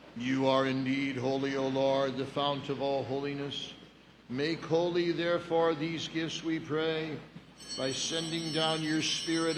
You are indeed holy, O Lord, the fount of all holiness. Make holy, therefore, these gifts, we pray, by sending down your Spirit